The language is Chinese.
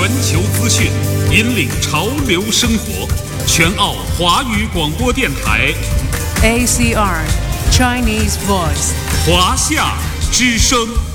球资讯，引领潮流生活。全澳华语广播电台 ACR Chinese Voice 华夏之声。